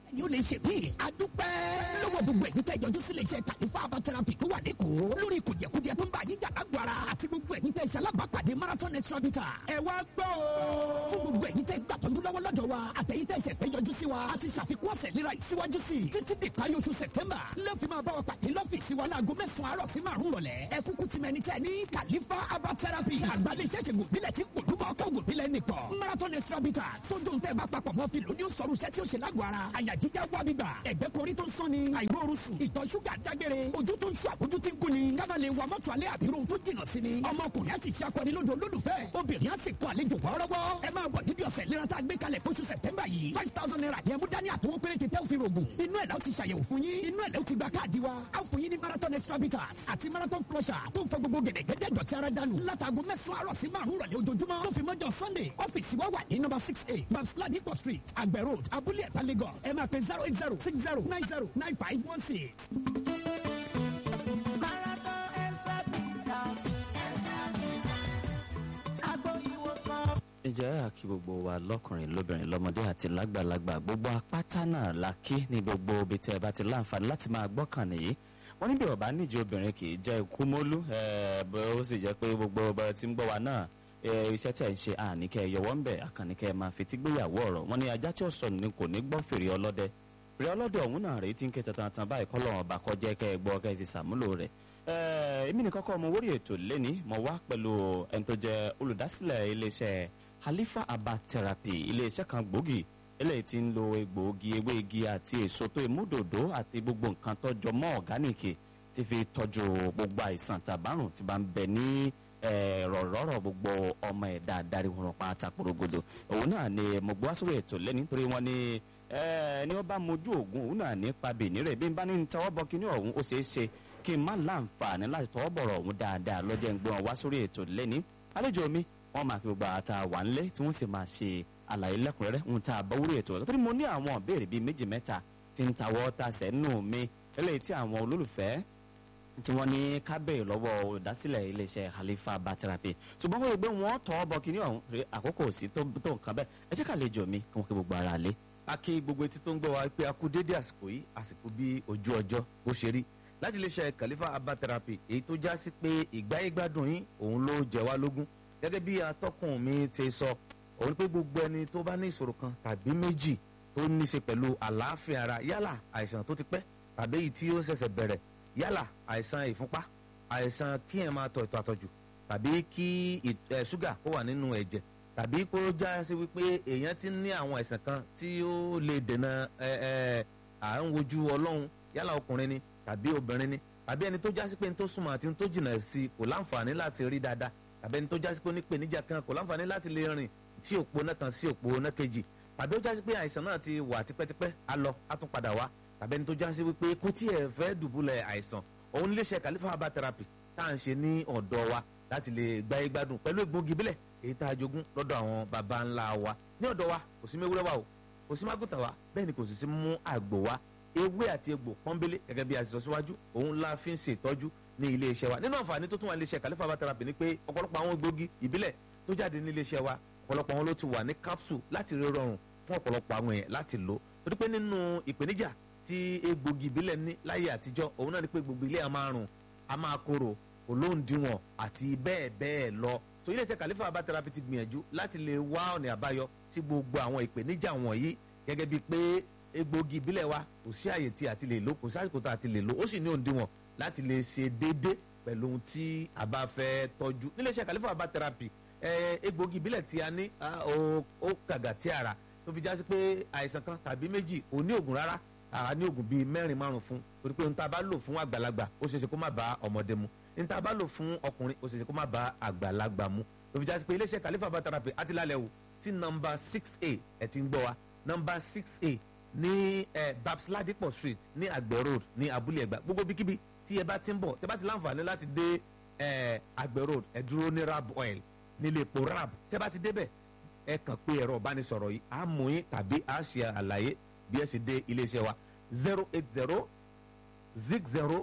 yóò lè ṣe mí. àdúpẹ́ lọ́wọ́ gbogbo ẹ̀yin tẹ́ ìjọjú sílé iṣẹ́ Khalifa Herbal Therapy tó wà lẹ́kọ̀ọ́ lórí kùdìẹ̀kudiẹ tó ń bá yín jà lágbára àti gbogbo ẹ̀yin tẹ́ iṣẹ́ alábàápàdé marathon extra bitter. ẹ wá gbọ́ o. fún gbogbo ẹ̀yin tẹ́ ń gbàtọ́jú lọ́wọ́ lọ́dọ̀ wa àtẹ̀yin tẹ́ ìṣẹ̀fẹ́ yọjú sí wa àti ṣàfikún ọ̀sẹ̀ léra ìsíwájú sí i títí di parí oṣù September lẹ́ẹ̀fì máa bá wa pàdé lọ́fíìsì wa láago 9 àárọ̀ sí 5 rọ̀lẹ́. ẹ kúkú ti mẹni tẹ́ ní Khalifa Herbal Therapy àgbálẹ̀ iṣẹ́ ṣègùn bílẹ̀ tí kò dúmọ̀ ọkọ̀ ògùn bílẹ̀ nìkan marathon extra bitter sójú tẹ́ bá papọ̀ mọ́ fìlú ní sọ̀rọ̀ iṣẹ́ tí ó ṣe lágọ̀ọ́ ara àyà jíjá wá bíbà ẹ̀gbẹ́ korí tó ń sán ni àìróorun sùn ìtọ̀ ṣúgà dágbére ojú tó ń ṣú àbójú tí ń kú ni ká má lè wa mọ́tò alẹ́ àbí rohun tó jìnnà sí ni ọmọkùnrin á sì ṣe akọni lódò olólùfẹ́ obìnrin á sì kọ àlejò wọ́ọ́rọ́wọ́ ẹ máa bọ̀ níbi ọ̀sẹ̀ ìlera tá a gbé kalẹ̀ fóṣù September yìí 5,000 naira ni ẹ mú dání àtọwọ́ péréte tẹ́ ò fi rògùn inú ẹ̀ la ó ti ṣàyẹ̀wò fún yín inú ẹ̀ la ó ti gba káàdì wa á fún yín ní marathon extra bitters àti marathon flusher tó ń fọ gbogbo gẹ̀dẹ̀gẹ̀dẹ̀ dọ̀tí ara dànù látago 9 àárọ̀ sí 5 rọ̀lẹ́ ojoojúmọ́ tó fi mọ́jọ́ Sunday ọ́fíìsì wa wà ní number 6A Babs Ladipo Street Àgbẹ̀ Road Abúlé Ẹ̀ta Lagos ẹ máa pe 08060909516. ǹjẹ́ àkí gbogbo wa lọ́kùnrin lóbìnrin lọ́mọdé àti lágbàlagbà gbogbo apáta náà la kí ní gbogbo ibi tẹ́ ẹ bá ti láǹfààní láti máa gbọ́kàn nìyí wọ́n níbi ọ̀bá níjẹ́ obìnrin kì í jẹ́ ikú mólú ó sì jẹ́ pé gbogbo ọba tí ń gbọ́ wa náà iṣẹ́ tẹ̀ ń ṣe àníkẹ́ yọwọ́ ń bẹ̀ àkànníkẹ́ máa fi tí gbéyàwó ọ̀rọ̀ wọn ni ajá tí ó sọnù ni kò ní gbọ́ fèrè ọlọ́dẹ fèrè ọlọ́dẹ ọ̀hún náà rèé tí ń ké tantan báyìí kọ́ lọ́wọ́n ọba kọjá kẹ́ ẹ gbọ́ kẹ́ ẹ ti sàmúlò rẹ̀ èmi nìkan kọ́ mo wórí ètò lẹ́ni mo wá pẹ̀lú ẹni tó jẹ́ olùdásílẹ̀ iléeṣẹ́ Khalifa Herbal Therapy iléeṣẹ́ kan gbòógì eléyìí tí ń lo egbòogi ewé igi àti èso tó ìmúdòdó àti gbogbo nǹkan tó jọ mọ́ ọ̀gáníìkì ti fi tọ́jú gbogbo àìsàn tàbárùn tí bá ń bẹ ní rọ̀rọ̀rọ̀ gbogbo ọmọ ẹ̀dá adarí wọn pátá porogodo òun náà ni mo gbọ́ sórí ètò lẹ́ni nítorí wọn ni ẹni wọ́n bá mojú ògùn òun náà nípa bèèrè rẹ̀ bí n bá ní tọwọ́ bọ kíní ọ̀hún ó ṣeé ṣe kí n má láǹfààní láti tọwọ́ bọ̀rọ̀ ọ̀hún dáadáa lọ́jọ́ ń gbé wọn wá sórí ètò lẹ́ni àlejò mi wọ́n máa fi gbogbo àtà wà ńlẹ̀ tí wọ́n sì máa ṣe àlàyé lẹ́kùnrẹ́rẹ́ ohun tá a bá wúrí ètò torí mo ní àwọn ìbéèrè bíi 2-3 tí ń tawọ́ tasẹ̀ nù mí eléyìí tí àwọn olólùfẹ́ tí wọ́n ní kábẹ́ẹ̀ lọ́wọ́ olùdásílẹ̀ iléeṣẹ́ Khalifa Herbal Therapy ṣùgbọ́n wọ́n gbé wọn tọ́ bọ kíní ọ̀hún àkókò sí tó nǹkan bẹ́ẹ̀ ẹ jẹ́ ká àlejò mi kí wọ́n kí gbogbo ara lé. a kí gbogbo etí tó ń gbọ́ wa pé a kú dédé àsìkò yìí àsìkò bí ojú ọjọ́ bó ṣe rí láti iléeṣẹ́ Khalifa Herbal Therapy èyí tó já sí pé ìgbáyégbádùn yín òun ló jẹ wá lógún gẹ́gẹ́ bí atọ́kùn mi ti sọ òun pé gbogbo ẹni tó bá ní ìṣòro kan tàbí méjì tó ní ṣe pẹ̀lú àlàáfíà ara yálà àìsàn tó ti pẹ́ tàbí èyí tí ó ṣẹ̀ṣẹ̀ bẹ̀rẹ̀ yálà àìsàn ìfúnpá àìsàn kí ẹ̀ máa tọ̀ ètò àtọ̀jù tàbí kí ṣúgà kó wà nínú ẹ̀jẹ̀ tàbí kó já sí wípé èèyàn ti ní àwọn àìsàn kan tí ó lè dènà à ń wojú Ọlọ́run yálà ọkùnrin ni tàbí obìnrin ni tàbí ẹni tó já sí pé ní tó súnmọ́ àti ní tó jìnnà sí kò láǹfààní láti rí dáadáa tàbí ẹni tó jásí pé ó ní ìpèníjà kan kò láǹfààní láti lè rìn tí òpó náà kan sí òpó náà kejì tàbí ó jásí pé àìsàn náà ti wà tipẹ́tipẹ́ á lọ á tún padà wá tàbí ẹni tó jásí wípé kó tí ẹ̀ fẹ́ dùbúlẹ̀ àìsàn òun iléeṣẹ́ Khalifa Herbal Therapy tá à ń ṣe ní ọ̀dọ̀ wa láti lè gbáyé gbádùn pẹ̀lú egbògi bílẹ̀ èyí tá a jogún lọ́dọ̀ àwọn baba ńlá wa ní ọ̀dọ̀ wa kò sí mewúrẹ́ wa o kò sí mágùtà wa bẹ́ẹ̀ ni kò sì sí mú àgbò wa ewé àti egbò pọ́nbélé gẹ́gẹ́ bí a ti sọ síwájú òun la fi ń ṣètọ́jú ní iléeṣẹ́ wa nínú àǹfààní tó tún wà ní iléeṣẹ́ Khalifa Herbal Therapy ni pé ọ̀pọ̀lọpọ̀ àwọn egbògi ìbílẹ̀ tó jáde ní iléeṣẹ́ wa ọ̀pọ̀lọpọ̀ àwọn ló ti wà ní capsule láti rí rọrùn fún ọ̀pọ̀lọpọ̀ àwọn èèyàn láti lò torí pé nínú ìpèníjà tí egbògi ìbílẹ̀ ní láyé àtijọ́ òun náà ni pé gbogbo ilé a máa rùn a máa korò olóǹdíwọ̀n àti bẹ́ẹ̀ bẹ́ẹ̀ lọ so iléeṣẹ́ Khalifa Herbal Therapy ti gbìyànjú láti lè wá ọ̀nà àbáyọ sí gbogbo àwọn ìpèníjà wọ̀nyí gẹ́gẹ́ bíi pé egbògi ìbílẹ̀ wa kò sí àyè tí a ti lè lò kò sí àsìkò tá a ti lè lò ó sì ní òǹdíwọ̀n láti lè ṣe déédé pẹ̀lú ohun tí a bá fẹ́ tọ́jú níléeṣẹ́ Khalifa Herbal Therapy egbògi ìbílẹ̀ tí a ní ó kàgà tí ara tó fi já sí pé àìsàn kan tàbí méjì ò ní òògùn rárá a ní òògùn bíi 4-5 fún torí pé ohun tá a bá lò fún àgbàlagbà ó ṣeéṣe kó má bá ọmọdé mu ohun tá a bá lò fún ọkùnrin ó ṣeéṣe kó má bá àgbàlagbà mu tó fi já sí pé iléeṣẹ́ Khalifa Herbal Therapy àti lálẹ́ wò sí nọ́mbà 6A ẹ̀ ti ń gbọ́ wa nọ́mbà 6A ní Babs Ladipo Street ní Àgbẹ̀ Road ní Abúlé Ẹ̀gbá gbogbo bíkíbi tí ẹ bá ti ń bọ̀ tẹ bá ti láǹfààní láti dé Àgbẹ̀ Road ẹ dúró ní Rab Oil nílé epo Rab tẹ bá ti débẹ̀ ẹ kàn pé ẹ̀rọ ìbánisọ̀rọ̀ yìí á mú yín tàbí á ṣe àlàyé bí ẹ ṣe dé iléeṣẹ́ wa 080 60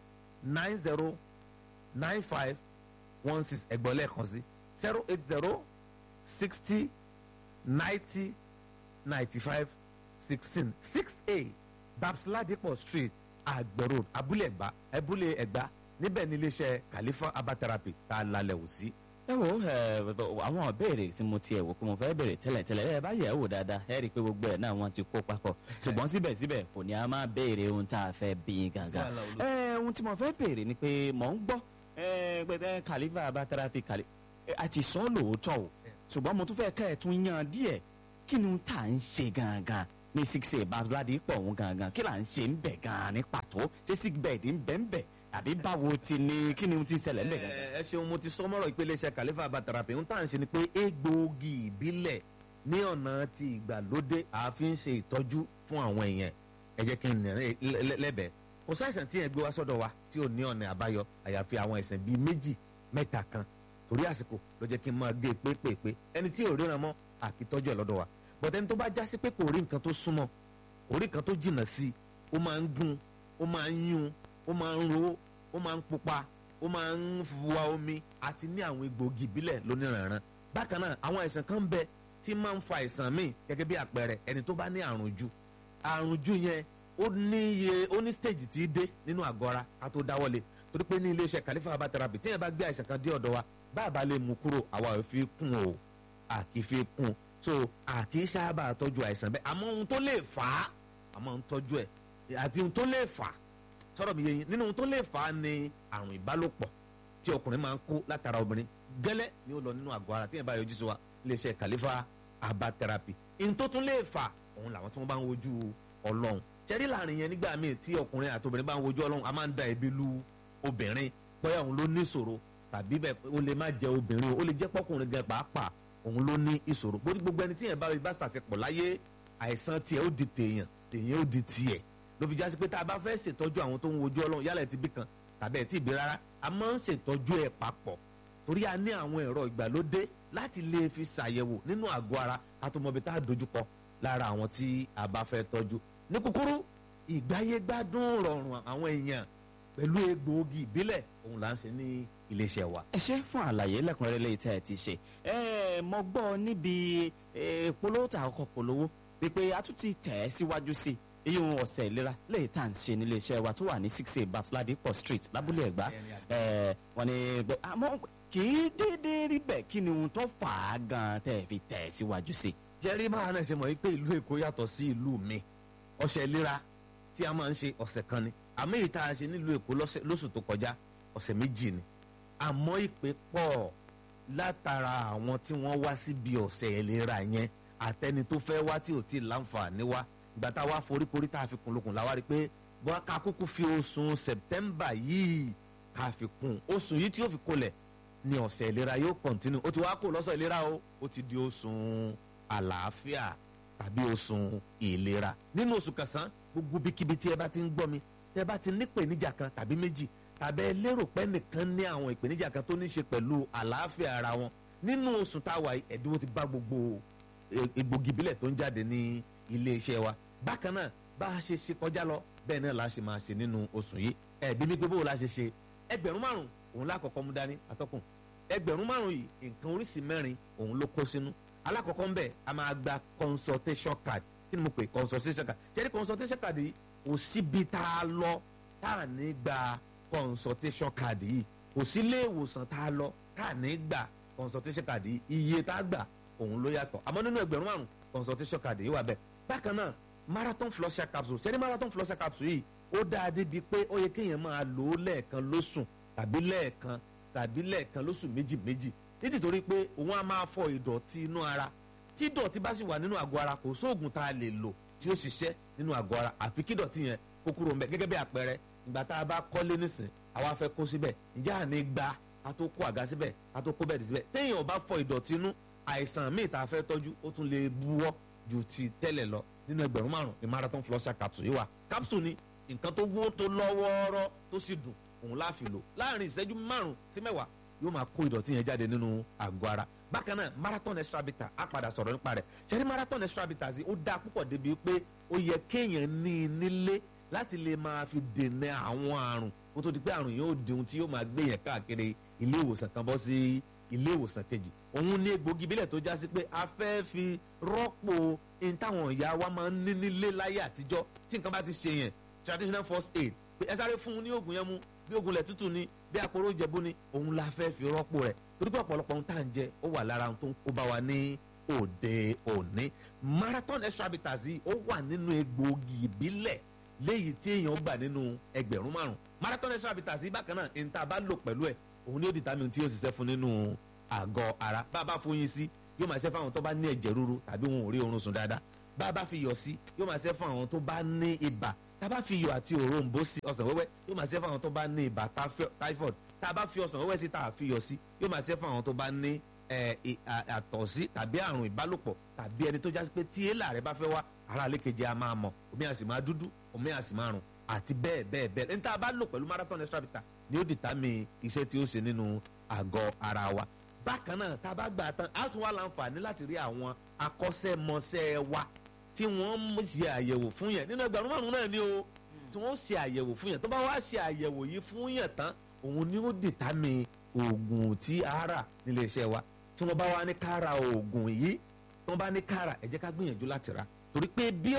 90 95 16 ẹ̀gbọ́n lẹ́ẹ̀kan sí 080 60 90 95 16 6A Babs Ladipo Street Àgbẹ̀ Road Abúlé Ẹ̀gbá níbẹ̀ ní iléeṣẹ́ Khalifa Herbal Therapy tá a lálẹ́ wò sí. ẹ wo àwọn ìbéèrè tí mo tiẹ̀ wò pé mo fẹ́ béèrè tẹ́lẹ̀tẹ́lẹ̀ ẹ bá yẹ̀ wò dáadáa ẹ rí i pé gbogbo ẹ̀ náà wọ́n ti kó papọ̀ ṣùgbọ́n síbẹ̀síbẹ̀ kò ní a máa béèrè ohun tá a fẹ́ bí gangan. Ohun tí mo fẹ́ béèrè ni pé mò ń gbọ́ pé Khalifa Herbal Therapy àti sọ lóòótọ́ o ṣùgbọ́n mo tún fẹ́ kẹ́ ẹ̀ tún yan díẹ̀ kí ni tá à ń ṣe gangan ní 6A Babs Ladipo òun gangan kí là ń ṣe ń bẹ̀ gan ní pàtó ṣé sick bed ń bẹ̀ ń bẹ̀ àbí báwo ti ní kí ni ti ń ṣẹlẹ̀ ń bẹ̀ gangan. ẹ ṣeun mo ti sọ mọ́rọ̀ ìpele iṣẹ́ Khalifa Herbal Therapy ń tà ń ṣe ni pé egbòogi ìbílẹ̀ ní ọ̀nà ti ìgbàlódé àfi ń ṣe ìtọ́jú fún àwọn èèyàn ẹ jẹ́ kí n lẹ́bẹ̀ẹ́ kò sáìsàn tí ẹ gbé wá sọ́dọ̀ wa tí ò ní ọ̀nà àbáyọ àyàfi àwọn àìsàn bíi 2 mẹ́ta kan torí àsìkò ló jẹ́ kí n máa gé pépèpé ẹni tí ò ríran mọ́ àkìtọ́jú ẹ̀ lọ́dọ̀ wa bọ̀dẹ̀ ẹni tó bá já sí pé kò rí nǹkan tó súnmọ́ kò rí nǹkan tó jìnnà sí i ó máa ń gún ó máa ń yún ó máa ń ro ó máa ń pupa ó máa ń wa omi àti ní àwọn egbòogi ìbílẹ̀ lóníranran bákan náà àwọn àìsàn kan ń bẹ tí máa ń fa àìsàn míì gẹ́gẹ́ bí àpẹẹrẹ ẹni tó bá ní àrùn jù yẹn ó ní stage tí í dé nínú àgọ́ ara ká tó dáwọ́lé torí pé ní iléeṣẹ́ Khalifa Herbal Therapy tí yẹn bá gbé àìsàn kan dé ọ̀dọ̀ wa báàbá lè mú kúrò àwa ò fi kún o àkì fi kún so àkì sábà tọ́jú àìsàn bẹ́ẹ̀ àmọ́ ohun tó lè fà á àmọ́ ń tọ́jú ẹ̀ àti ohun tó lè fà á sọ̀rọ̀ mi yé yín nínú ohun tó lè fà á ni àrùn ìbálòpọ̀ tí ọkùnrin máa ń kó látara obìnrin gẹ́lẹ́ ni ó lọ nínú àgọ́ ara tí yẹn bá yọjú sí wa iléeṣẹ́ Khalifa Herbal Therapy ohun tó tún lè fà òun làwọn tí wọ́n bá ń wojú Ọlọ́run ṣẹ́rí láàrin yẹn nígbà míì tí ọkùnrin àti obìnrin bá ń wojú Ọlọ́run a máa ń da ẹ̀bi lu obìnrin bóyá òun ló ní ìṣòro tàbí bẹ́ẹ̀ ó lè má jẹ́ obìnrin ó lè jẹ́ pọ́kùnrin gan pàápàá òun ló ní ìṣòro gbogbo ẹni tí yẹn bá ṣàṣepọ̀ láyé àìsàn tiẹ̀ ó di tèèyàn ó di tiẹ̀ ló fi jásí pé tá a bá fẹ́ ṣètọ́jú àwọn tó ń wojú Ọlọ́run yálà ẹ̀ ti bí kan tàbí ẹ̀ ti bí rárá a máa ń ṣètọ́jú ẹ̀ papọ̀ torí a ní àwọn ẹ̀rọ ìgbàlódé láti lè fi ṣàyẹ̀wò nínú àgọ́ ara àtọmọbi tá a dojúkọ lára àwọn tí a bá fẹ́ tọ́jú ní kúkúrú ìgbáyégbádùn rọrùn àwọn èèyàn pẹ̀lú egbòogi ìbílẹ̀ òun là ń ṣe ní iléeṣẹ́ wa. ẹ ṣé fún àlàyé lẹ́kùnrẹ́rẹ́ lẹ́yìn tí ẹ ti ṣe mo gbọ́ níbi polówó tá a kọ́kọ́ polówó wípé a tún ti tẹ̀ ẹ́ síwájú sí i ohun ọ̀sẹ̀ ìlera lẹ́yìn tá à ń ṣe nílé iṣẹ́ wa tó wà ní 6A Babs Ladipo Street lábúlé Ẹ̀gbá wọ́n ní àmọ́ kì í déédéé rí bẹ́ẹ̀ kí ni ohun tó fà á gan tẹ́ ẹ fi tẹ̀ ẹ́ síwájú sí i. jẹ́rí máa náà ṣe mọ̀ wípé ìlú Èkó yàtọ̀ sí ìlú mi ọ̀sẹ̀ ìlera tí a máa ń ṣe ọ̀sẹ̀ kan ni àmọ́ èyí tá a ṣe nílùú Èkó lóṣù tó kọjá ọ̀sẹ̀ 2 ni àmọ́ ìpè pọ̀ látara àwọn tí wọ́n wá síbi ọ̀sẹ̀ ìlera yẹn àtẹni tó fẹ́ wá tí ò tí ì láǹfààní wá ìgbà tá a wá foríkorí tá a fi kún lókun láwa rí i pé bọ́ ká kúkú fi oṣù September yìí ká fi kún oṣù yìí tí ó fi kolẹ̀ ni ọ̀sẹ̀ ìlera yóò kọ̀ntínú ó ti wá kó lọ́sọ̀ ìlera ó ti di oṣù àlàáfíà tàbí oṣù ìlera nínú oṣù kẹsàn-án gbogbo bíkíbi tí ẹ bá ti ń gbọ́ mi tẹ bá ti ní ìpèníjà kan tàbí méjì tàbí ẹ lérò pé nìkan ní àwọn ìpèníjà kan tó ní ṣe pẹ̀lú àlàáfíà ara wọn nínú oṣù táwa ẹ̀dínwó ti bá gbogbo egbògi ìbílẹ̀ tó ń jáde ní ilé iṣẹ́ wa bákan náà bá a ṣe kọjá lọ bẹ́ẹ̀ náà la ṣe máa ṣe nínú oṣù yìí ẹ̀bí mi pé bó la ṣe 5,000 òun lákọ̀ọ́kọ́ mú dání atọ́kùn 5,000 yìí nǹkan oríṣi 4 òun ló kó sínú alákọ̀ọ́kọ́ ń bẹ̀ a máa gba consultation card kí ni mo pè consultation card ṣé ní consultation card yìí kò síbi tá a lọ tá a ní gba consultation card yìí kò sí ilé ìwòsàn tá a lọ tá a ní gba consultation card yìí iye tá a gbà òun ló yàtọ̀ àmọ́ nínú 5,000 consultation card yìí wà bẹ́ẹ̀ bákan náà marathon flusher capsule ṣé ní marathon flusher capsule yìí ó dáa débi pé ó yẹ kéèyàn máa lò ó lẹ́ẹ̀kan lóṣù tàbí lẹ́ẹ̀kan lóṣù méjì nítorí pé òun á máa fọ ìdọ̀tí inú ara tí ìdọ̀tí bá sì wà nínú àgọ́ ara kò sóògùn tá a lè lò tí ó ṣiṣẹ́ nínú àgọ́ ara àfi kí ìdọ̀tí yẹn kó kúrò ńbẹ̀ gẹ́gẹ́ bí àpẹẹrẹ ìgbà tá a bá kọ́lé nísìn àwa fẹ́ kó síbẹ̀ ǹjẹ́ àní gba a tó kó àga síbẹ̀ a tó kó bẹ́ẹ̀dì síbẹ̀ téèyàn bá fọ ìdọ̀tí inú àìsàn míì tá a fẹ́ tọ́jú ó tún lè buwọ́ ju ti tẹ́lẹ̀ lọ nínú 5,000 ní marathon flusher capsule yìí wà capsule ni nǹkan tó wó tó lọ́wọ́ọ́rọ́ tó sì dùn òun láàfin lò láàrin ìṣẹ́jú 5 sí 10 yóò máa kó ìdọ̀tí yẹn jáde nínú àgọ́ ara bákan náà marathon extra bitter á padà sọ̀rọ̀ nípa rẹ̀ ṣẹ́ni marathon extra bitter sí ó dáa púpọ̀ débi pé ó yẹ kéèyàn ní i nílé láti lè máa fi dènà àwọn àrùn kó tó di pé àrùn yóò di ohun tí yóò máa gbé yẹn káàkiri ilé ìwòsàn kan bọ́ sí ilé ìwòsàn kejì. Òun ní egbògi ìbílẹ̀ tó já sí pé a fẹ́ fi rọ́pò ní táwọn ìyá wa máa ń ní nílé láyé àtijọ́ tí nǹkan bá ti ṣe yẹn traditional first aid pé ẹ sáré fún un ní oògùn yẹn mu bí oògùn lẹ̀ tútù ni bí àpòrò jẹ̀bú ni òun la fẹ́ fi rọ́pò rẹ̀ torí pé ọ̀pọ̀lọpọ̀ ohun tá à ń jẹ ó wà lára ohun tó ń kó bá wa ní òde òní. Marathon Extra Bitters yìí ó wà nínú egbògi ìbílẹ̀ léyìí tí èèyàn gbà nínú 5,000. Marathon Extra Bitters yìí bákan náà ní tá a bá lò pẹ̀lú ẹ̀ òun ni ó determine tí yóò ṣiṣẹ́ fún nínú àgọ́ ara. Bá a bá fún yín sí yóò máa ṣe fún àwọn tó bá ní ẹ̀jẹ̀ ríru tàbí wọn ò rí oorun sùn dáadáa. Bá a bá fi iyọ̀ sí yóò máa ṣe fún àwọn tó bá ní ibà. Tá a bá fi iyọ̀ àti òrombó sí ọsàn wẹ́wẹ́ yóò máa ṣe fún àwọn tó bá ní ibà typhoid. Tá a bá fi ọsàn wẹ́wẹ́ sí tá a fi iyọ̀ sí yóò máa ṣe fún àwọn tó bá ní àtọ̀sí tàbí àrùn ìbálòpọ̀ tàbí ẹni tó jásí pé tí èélà rẹ̀ bá fẹ́ wá ara àlékejì a máa mọ̀ omi a sì máa dúdú omi a sì máa rùn àti bẹ́ẹ̀ bẹ́ẹ̀ bẹ́ẹ̀. ní tá a bá lò pẹ̀lú Marathon Extra Bitters ni ó determine iṣẹ́ tí ó ṣe nínú àgọ́ ara wa. Bákan náà tá a bá gbà tán a tún wá láǹfààní láti rí àwọn akọ́ṣẹ́mọṣẹ́ wa tí wọ́n ṣe àyẹ̀wò fún yẹn nínú 5,000 náà ni o tí wọ́n ṣe àyẹ̀wò fún yẹn tó bá wá ṣe àyẹ̀wò yìí fún yẹn tán òun ni ó determine oògùn tí a rà nílé iṣẹ́ wa. Tí wọ́n bá wá ní ká ra oògùn yìí tí wọ́n bá ní ká rà ẹ jẹ́ ká gbìyànjú láti rà torí pé bí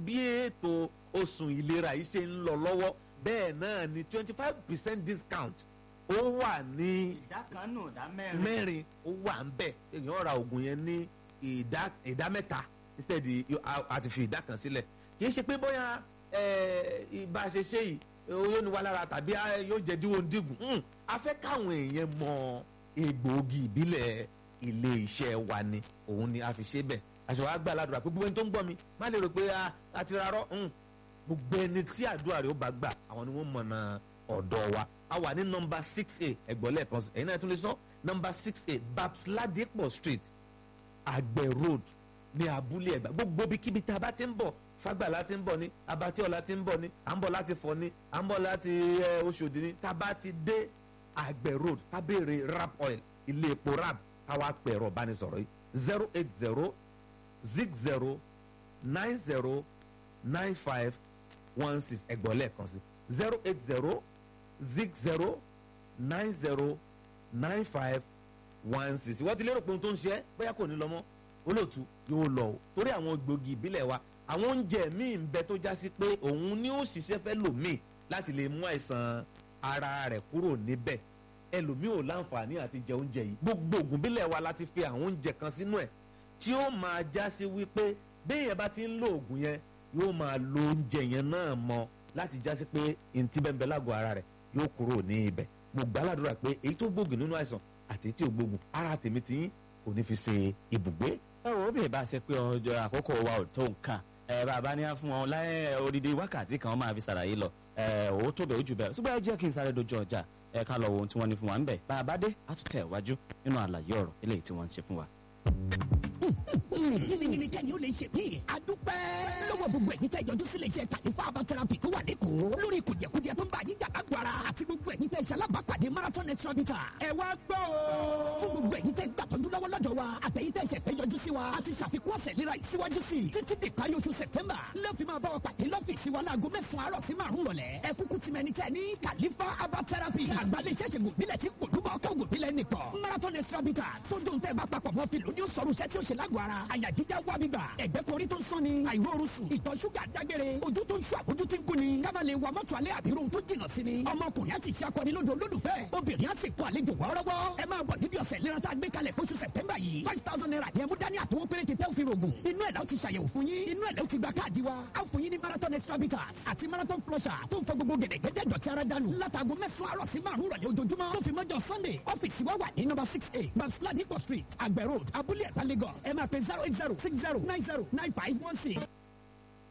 ètò oṣù ìlera yìí ṣe ń lọ lọ́wọ́ bẹ́ẹ̀ náà ni 25% discount ó wà ní ìdá kan nù ìdá mẹ́rin ó wà ń bẹ̀ èèyàn ra oògùn yẹn ní ìdá mẹ́ta instead àti fi ìdá kan sílẹ̀ kì í ṣe pé bóyá bá a ṣe ṣe yìí yóò ní wá lára tàbí yóò jẹ́ díwọ̀n dígùn a fẹ́ káwọn èèyàn mọ egbòogi ìbílẹ̀ ilé iṣẹ́ wa ni òun ni a fi ṣe bẹ́ẹ̀ àṣọ wa gbà ládùúrà pé gbogbo ẹni tó ń gbọ́ mi má lè rò pé a ti rárọ́ gbogbo ẹni tí àdúrà rẹ̀ ó bá gbà àwọn ni wọ́n mọ̀nà ọ̀dọ̀ wa a wà ní nọ́mbà 6A ẹ̀gbọ́lẹ̀ kan ẹ̀yin náà tún lè sọ nọ́mbà 6A Babs Ladipo Street Àgbẹ̀ Road ní abúlé Ẹ̀gbá gbogbo bíkíbi tá a bá ti ń bọ̀ Fágbàlá ti ń bọ̀ ní Abatíọ̀lá ti ń bọ̀ ní à ń bọ̀ láti Fọ̀ ní à ń bọ̀ láti Oṣòdì ní tá a bá ti dé Àgbẹ̀ Road ká béèrè Rap Oil ilé epo Rap káwá pẹ̀rọ bánisọ̀rọ̀ yìí 080-60-90-9516 ẹ̀gbọ́n lẹ́ẹ̀kan sí 080-60-90-9516 wọ́n ti lérò pé ohun tó ń ṣe é bóyá kò ní lọ mọ́ olóòtú yóò lọ o torí àwọn gbòógì ìbílẹ̀ wa àwọn oúnjẹ míì ń bẹ tó já sí pé òun ni ó ṣiṣẹ́ fẹ́ lòmíì láti lè mú àìsàn ara rẹ̀ kúrò níbẹ̀ ẹlòmíì ò láǹfààní àti jẹ oúnjẹ yìí gbogbo ògùn bílẹ̀ wa láti fi àwọn oúnjẹ kan sínú ẹ̀ tí ó máa já sí wípé béèyàn bá ti ń lo ògùn yẹn yóò máa lo oúnjẹ yẹn náà mọ́ láti já sí pé ntí bẹ́ẹ̀ lágọ̀ ara rẹ̀ yóò kúrò ní ibẹ̀ mo gbàládùra pé èyí tó gbógun nínú àìsàn àti èyí tí ò gbógun ara tèmi ti yín kò ní fi ṣe ibùgbé. ẹ wo bí ìbá ṣe pé ọjọ́ àkókò wa ò tó nǹkan bàbá ní á fún wọn láyé odidi wákàtí kan máa fi ṣàlàyé lọ owó tó bẹ̀ ojú bẹ̀ ṣùgbọ́n ẹ jẹ́ kí n sáré dojú ọjà ká lọ wo ohun tí wọ́n ní fún wa ń bẹ̀ bàbá dé á tún tẹ̀ wájú nínú àlàyé ọ̀rọ̀ eléyìí tí wọ́n ń ṣe fún wa. yìnyín kẹ́ni ó lè ṣe mí. a dúpẹ́ lọ́wọ́ gbogbo ẹ̀yin tẹ́ ìjọjú sílé iṣẹ́ Khalifa Herbal Therapy tó wà lẹ́kọ̀ọ́ lórí kùjẹ̀kùjẹ tó ń bá yín jà lágbára àti gbogbo ẹ̀yin tẹ́ iṣẹ́ alábàápàdé Marathon Extra Bitters. ẹ wá gbọ́ o. fún gbogbo ẹ̀yin tẹ́ ń gbàtọ́jú lọ́wọ́ lọ́dọ̀ wa àtẹ̀yin tẹ́ iṣẹ́ fẹ́ yọjú sí wa a ti ṣàfikún ọ̀sẹ̀ léra ìsíwájú sí i títí di parí oṣù September lẹ́ẹ̀fì máa bá wa pàdé lọ́fíìsì wa láago 9 àárọ̀ sí 5 rọ̀lẹ́. ẹ kúkú ti mẹ́ni tẹ́ ní Khalifa Herbal Therapy àgbálẹ̀ iṣẹ́ ṣègùn bílẹ̀ tí gbòdúmọ̀ ọkọ̀ ògùn bílẹ̀ nìkan Marathon Extra Bitters tó dùn tẹ́ bá papọ̀ mọ́ fìlú ní ó sọ̀rọ̀ iṣẹ́ tí ó ṣe lágọ̀ọ́ ara àyà jíjá wá gbígbà ẹ̀gbẹ́ korí tó ń sán ni àìróorun sùn ìtọ̀ ṣúgà dágbére ojú tó ń ṣú àbójú tí ń gún ni ká má lè wa mọ́tò alẹ́ àbí rohun tó jìnnà sí ni ọmọkùnrin á sì ṣe akọni lódò olólùfẹ́ obìnrin á sì kó àlejò wọ́ọ́rọ́wọ́ ẹ máa bọ̀ níbi ọ̀sẹ̀ ìlera tá a gbé kalẹ̀ fóṣù September yìí 5,000 naira ni ẹ mú dání àtọwọ́ péréte tẹ́ òfin rògùn inú ẹ̀ la ó ti ṣàyẹ̀wò fún yín inú ẹ̀ la ó ti gba káàdì wa á fún yín ní Marathon Extra Bitters àti Marathon Flusher tó ń fọ gbogbo gẹ̀dẹ̀gẹ̀dẹ̀ dọ̀tí ara dànù látago 9 àárọ̀ sí 5 rọ̀lẹ́ ojoojúmọ́ tó fi mọ́jọ Sunday ọ́fíìsì wa wà ní nọ́mbà 6A Babs Ladipo Street Àgbẹ̀ Road Abúlé Ẹ̀ta Lagos ẹ máa pe 08060909516.